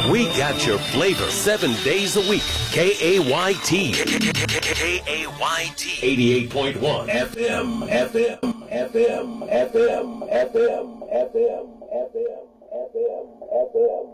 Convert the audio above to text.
We got your flavor 7 days a week. KAYT. KAYT. 88.1 FM. FM.